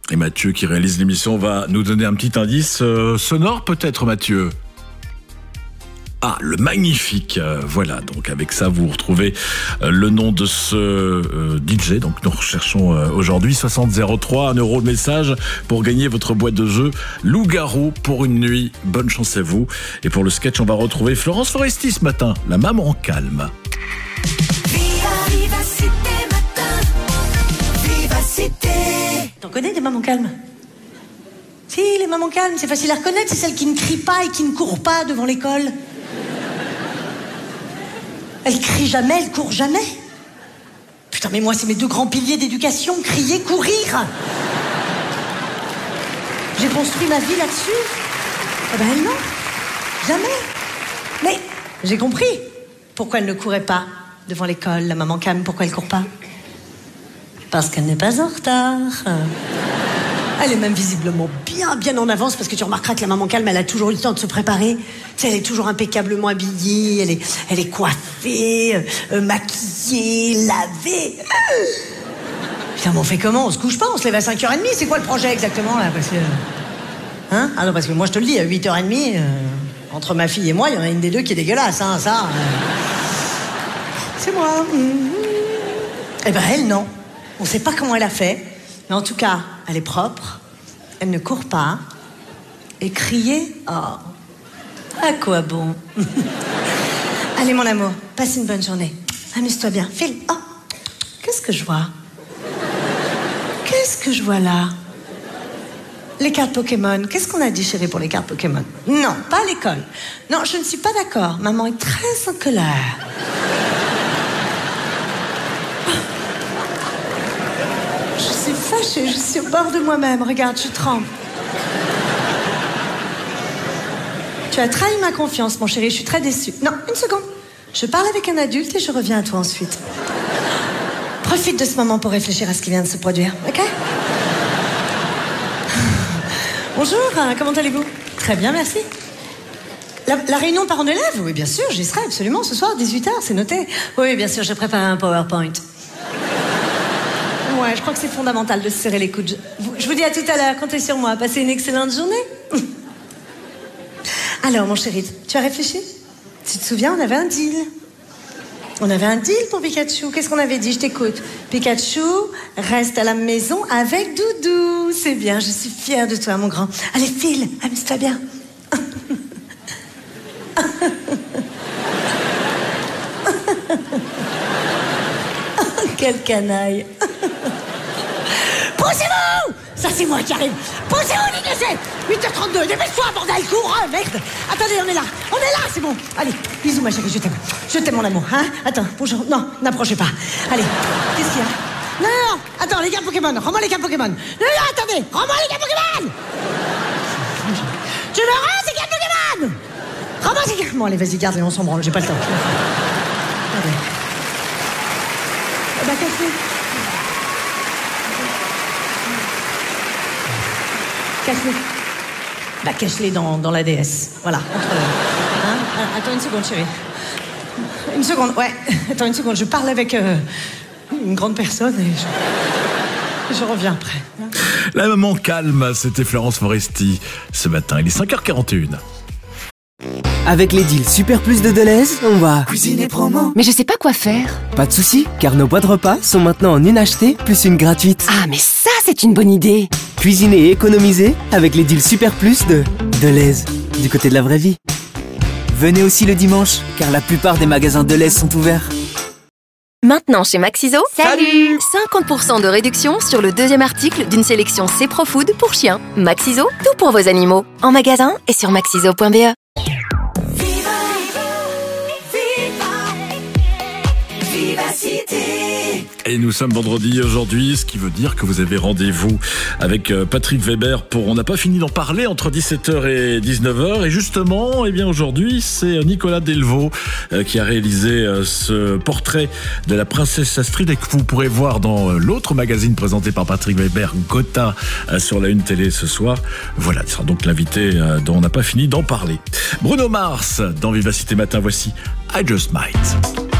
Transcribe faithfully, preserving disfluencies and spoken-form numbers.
Et Mathieu, qui réalise l'émission, va nous donner un petit indice euh, sonore peut-être, Mathieu. Ah, le magnifique. Euh, voilà, donc avec ça, vous retrouvez euh, le nom de ce euh, D J. Donc nous recherchons euh, aujourd'hui soixante zéro trois, un euro de message pour gagner votre boîte de jeu Loup-garou pour une nuit. Bonne chance à vous. Et pour le sketch, on va retrouver Florence Foresti ce matin, la maman calme. T'en connais des mamans calmes? Si, les mamans calmes, c'est facile à reconnaître, c'est celles qui ne crient pas et qui ne courent pas devant l'école. Elles crient jamais, elles courent jamais. Putain, mais moi, c'est mes deux grands piliers d'éducation, crier, courir. J'ai construit ma vie là-dessus. Eh ben, elles, non. Jamais. Mais j'ai compris pourquoi elle ne courait pas devant l'école, la maman calme, pourquoi elle court pas. Parce qu'elle n'est pas en retard. Elle est même visiblement bien, bien en avance, parce que tu remarqueras que la maman calme, elle a toujours eu le temps de se préparer. Tu sais, elle est toujours impeccablement habillée, elle est, elle est coiffée, euh, maquillée, lavée. Putain, mais on fait comment? On se couche pas? On se lève à cinq heures trente? C'est quoi le projet exactement, là? Parce que... Hein? Ah non, parce que moi, je te le dis, à huit heures trente, euh, entre ma fille et moi, il y en a une des deux qui est dégueulasse, hein, ça. Euh... C'est moi. Mmh. Eh ben, elle, non. On sait pas comment elle a fait, mais en tout cas, elle est propre, elle ne court pas, et crier, oh, à quoi bon? Allez, mon amour, passe une bonne journée. Amuse-toi bien. File. Oh, qu'est-ce que je vois? Qu'est-ce que je vois là? Les cartes Pokémon. Qu'est-ce qu'on a dit, chérie, pour les cartes Pokémon? Non, pas à l'école. Non, je ne suis pas d'accord. Maman est très en colère. Je suis fâchée, je suis au bord de moi-même. Regarde, je tremble. Tu as trahi ma confiance, mon chéri, je suis très déçue. Non, une seconde. Je parle avec un adulte et je reviens à toi ensuite. Profite de ce moment pour réfléchir à ce qui vient de se produire, ok? Bonjour, comment allez-vous? Très bien, merci. La, la réunion parents d'élèves? Oui, bien sûr, j'y serai absolument ce soir, dix-huit heures, c'est noté. Oui, bien sûr, je prépare un PowerPoint. Ouais, je crois que c'est fondamental de se serrer les coudes. Je, je vous dis à tout à l'heure, comptez sur moi. Passez une excellente journée. Alors, mon chéri, tu as réfléchi? Tu te souviens, on avait un deal. On avait un deal pour Pikachu. Qu'est-ce qu'on avait dit? Je t'écoute. Pikachu reste à la maison avec Doudou. C'est bien, je suis fière de toi, mon grand. Allez, file, amuse-toi bien. Quel canaille. Poussez-vous! Ça, c'est moi qui arrive. Poussez-vous, les gars! huit heures trente-deux, dépêche-toi, bordel, cours, hein, merde! Attendez, on est là, on est là, c'est bon. Allez, bisous, ma chérie, je t'aime. Je t'aime, mon amour, hein? Attends, bonjour. Non, n'approchez pas. Allez, qu'est-ce qu'il y a? Non, non, non, attends, les cartes Pokémon, rends-moi les cartes Pokémon. Non, non, attendez, rends-moi les cartes Pokémon! Tu me rends ces cartes Pokémon! Rends-moi ces cartes... Bon, allez, vas-y, garde-les, on s'en branle, j'ai pas le temps. Allez. Bah, cache-les. Cache-les. Bah, cache-les dans, dans la D S. Voilà, entre eux. Hein? Attends une seconde, chérie. Une seconde, ouais. Attends une seconde, je parle avec euh, une grande personne et je, je reviens après. La maman calme, c'était Florence Foresti ce matin. Il est cinq heures quarante et une. Avec les deals Super Plus de Deleuze, on va cuisiner promo. Mais je sais pas quoi faire. Pas de soucis, car nos boîtes repas sont maintenant en une achetée plus une gratuite. Ah, mais ça, c'est une bonne idée. Cuisiner et économiser avec les deals Super Plus de Deleuze, du côté de la vraie vie. Venez aussi le dimanche, car la plupart des magasins Deleuze sont ouverts. Maintenant chez Maxiso, Salut cinquante pour cent de réduction sur le deuxième article d'une sélection C-Profood pour chiens. Maxiso, tout pour vos animaux. En magasin et sur maxiso point b e. Et nous sommes vendredi aujourd'hui, ce qui veut dire que vous avez rendez-vous avec Patrick Weber pour... On n'a pas fini d'en parler entre dix-sept heures et dix-neuf heures. Et justement, eh bien aujourd'hui, c'est Nicolas Delvaux qui a réalisé ce portrait de la princesse Astrid et que vous pourrez voir dans l'autre magazine présenté par Patrick Weber, Gotha, sur la Une Télé ce soir. Voilà, ce sera donc l'invité dont on n'a pas fini d'en parler. Bruno Mars, dans Vivacité Matin, voici I Just Might.